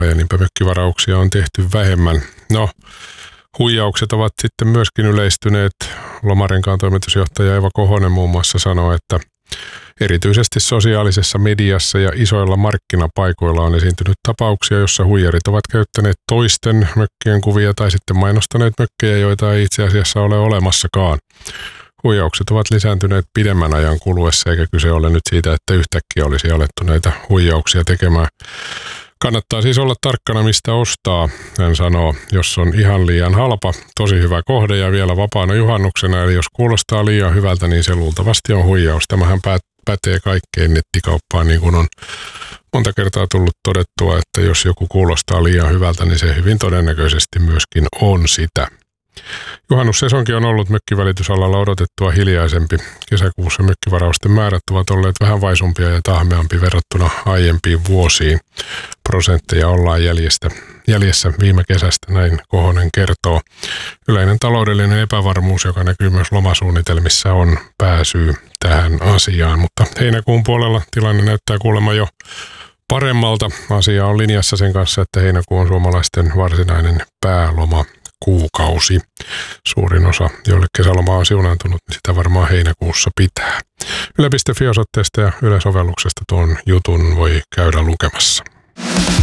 ja niinpä mökkivarauksia on tehty vähemmän. No, huijaukset ovat sitten myöskin yleistyneet. Lomarenkaan toimitusjohtaja Eva Kohonen muun muassa sanoi, että erityisesti sosiaalisessa mediassa ja isoilla markkinapaikoilla on esiintynyt tapauksia, jossa huijarit ovat käyttäneet toisten mökkien kuvia tai sitten mainostaneet mökkejä, joita ei itse asiassa ole olemassakaan. Huijaukset ovat lisääntyneet pidemmän ajan kuluessa, eikä kyse ole nyt siitä, että yhtäkkiä olisi alettu näitä huijauksia tekemään. Kannattaa siis olla tarkkana, mistä ostaa, hän sanoo, jos on ihan liian halpa, tosi hyvä kohde ja vielä vapaana juhannuksena, eli jos kuulostaa liian hyvältä, niin se luultavasti on huijaus. Tämähän pätee kaikkeen nettikauppaan, niin kuin on monta kertaa tullut todettua, että jos joku kuulostaa liian hyvältä, niin se hyvin todennäköisesti myöskin on sitä. Juhannussesonki on ollut mökkivälitysalalla odotettua hiljaisempi. Kesäkuussa mökkivarausten määrät ovat olleet vähän vaisumpia ja tahmeampi verrattuna aiempiin vuosiin. Prosentteja ollaan jäljessä viime kesästä, näin Kohonen kertoo. Yleinen taloudellinen epävarmuus, joka näkyy myös lomasuunnitelmissa, on pääsyy tähän asiaan. Mutta heinäkuun puolella tilanne näyttää kuulemma jo paremmalta. Asia on linjassa sen kanssa, että heinäkuu on suomalaisten varsinainen pääloma kuukausi. Suurin osa, joille kesäloma on siunaantunut, niin sitä varmaan heinäkuussa pitää. Yle.fi-osoitteesta ja Yle-sovelluksesta tuon jutun voi käydä lukemassa.